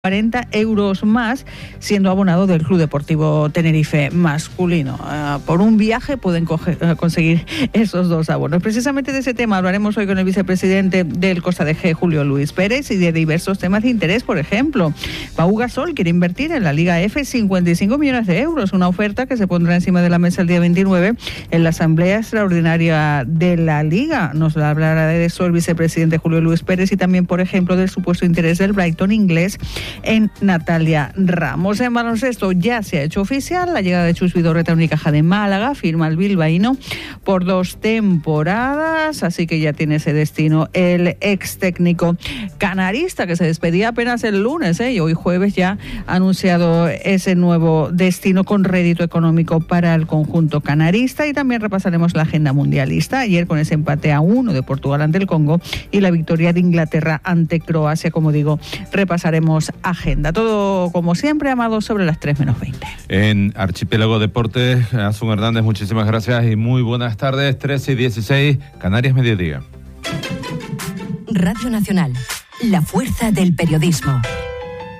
40 euros más, siendo abonado del Club Deportivo Tenerife masculino. Por un viaje pueden conseguir esos dos abonos. Precisamente de ese tema hablaremos hoy con el vicepresidente del Costa de G, Julio Luis Pérez, y de diversos temas de interés. Por ejemplo, Pau Gasol quiere invertir en la Liga F 55 millones de euros, una oferta que se pondrá encima de la mesa el día 29 en la Asamblea Extraordinaria de la Liga. Nos hablará de eso el vicepresidente Julio Luis Pérez y también, por ejemplo, del supuesto interés del Brighton inglés en Natalia Ramos. En baloncesto ya se ha hecho oficial la llegada de Chus Vidorreta a Unicaja de Málaga, firma el bilbaíno por 2 temporadas, así que ya tiene ese destino el ex técnico canarista, que se despedía apenas el lunes, y hoy jueves ya ha anunciado ese nuevo destino con rédito económico para el conjunto canarista. Y también repasaremos la agenda mundialista, ayer con ese empate a 1 de Portugal ante el Congo y la victoria de Inglaterra ante Croacia. Como digo, repasaremos agenda. Todo, como siempre, Amado, sobre las 3 menos 20. En Archipiélago Deportes, Asun Hernández, muchísimas gracias y muy buenas tardes. 13:16, Canarias Mediodía. Radio Nacional, la fuerza del periodismo.